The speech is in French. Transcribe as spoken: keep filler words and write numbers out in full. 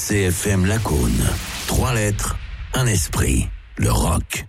C F M Lacaune. Trois lettres, un esprit. Le rock.